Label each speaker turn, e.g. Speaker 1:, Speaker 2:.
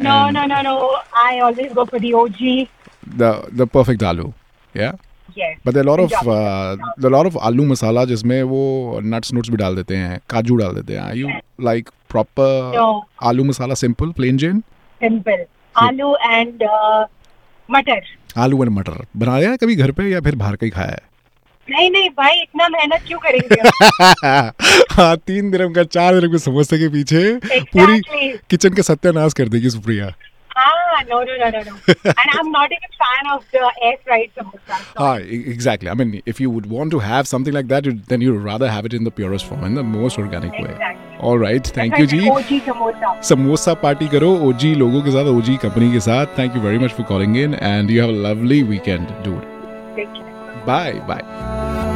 Speaker 1: No. I always go for the OG.
Speaker 2: The perfect aloo. Yeah.
Speaker 1: Yes.
Speaker 2: But there are
Speaker 1: Punjabi.
Speaker 2: a lot of आलू मसाला जिसमें वो nuts भी डाल देते हैं, काजू डाल देते हैं. Are you like proper
Speaker 1: No.
Speaker 2: आलू मसाला simple plain Jane?
Speaker 1: Simple. Aloo and मटर.
Speaker 2: आलू एंड मटर बनाया है कभी घर पे या फिर बाहर का ही खाया है?
Speaker 1: नहीं भाई, इतना मेहनत क्यों करेंगे?
Speaker 2: हाँ, 3 दिरहम का 4 दिरहम के समोसे के पीछे पूरी किचन के सत्यानाश कर देगी Supriya.
Speaker 1: No. And I'm not even fan of the air fried samosa.
Speaker 2: Exactly. I mean, if you would want to have something like that, then you'd rather have it in the purest form, in the most organic way. All right. Thank you, ji.
Speaker 1: OG samosa.
Speaker 2: Samosa party करो OG लोगों के साथ, OG company के साथ. Thank you very much for calling in, and you have a lovely weekend, dude.
Speaker 1: Take care.
Speaker 2: Bye.